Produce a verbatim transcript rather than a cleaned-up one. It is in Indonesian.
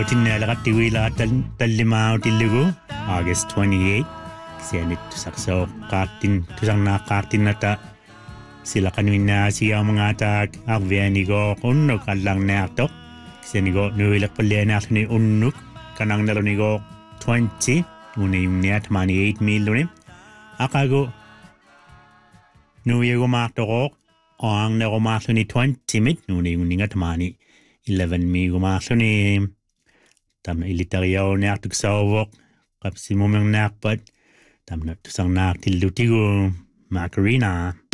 Tinnaalaqqatiguilaa tallimaautilugu August twenty-eighth sianit tusaqso qaartin tusarnaaqqaartinnata silaqanuinnaasigaamangataak arvianigo unnuk allarnaartoq sianigo nuileqqullianaarluni unnuk kanarnalunigo twenty uniumniat twenty-eight milluni aqagu nuiagumaartoqoq oarnerumaarluni twenty mit nuniunninga tamani eleven miigumaarluni tamna ilitariauniartuk sauvok qapsimumernaarpat tamna tusarnaartillutigu Macarena